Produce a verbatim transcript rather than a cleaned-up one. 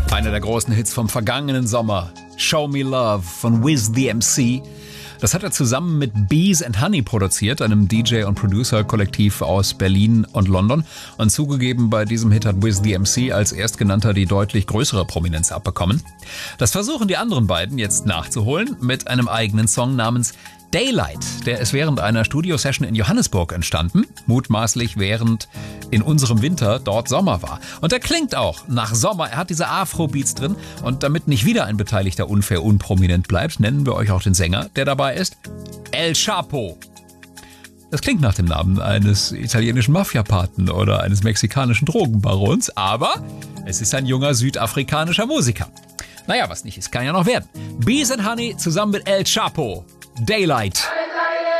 Einer der großen Hits vom vergangenen Sommer, Show Me Love von Wiz The M C. Das hat er zusammen mit Bees and Honey produziert, einem D J- und Producer-Kollektiv aus Berlin und London. Und zugegeben, bei diesem Hit hat Wiz The M C als Erstgenannter die deutlich größere Prominenz abbekommen. Das versuchen die anderen beiden jetzt nachzuholen mit einem eigenen Song namens Daylight. Der ist während einer Studiosession in Johannesburg entstanden, mutmaßlich während in unserem Winter dort Sommer war. Und der klingt auch nach Sommer. Er hat diese Afro-Beats drin und damit nicht wieder ein Beteiligter unfair unprominent bleibt, nennen wir euch auch den Sänger, der dabei ist, El Chapo. Das klingt nach dem Namen eines italienischen Mafiapaten oder eines mexikanischen Drogenbarons, aber es ist ein junger südafrikanischer Musiker. Naja, was nicht ist, kann ja noch werden. Bees and Honey zusammen mit El Chapo. Daylight.